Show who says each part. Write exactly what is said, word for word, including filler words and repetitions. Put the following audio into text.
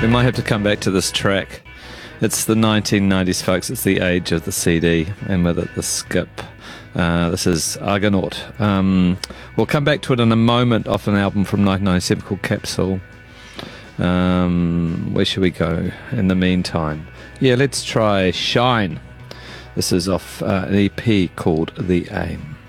Speaker 1: We might have to come back to this track. It's the nineteen nineties, folks. It's the age of the C D, and with it, the skip. Uh, this is Argonaut. Um, we'll come back to it in a moment off an album from nineteen ninety-seven called Capsule. Um, where should we go in the meantime? Yeah, let's try Shine. This is off uh, an E P called The Aim.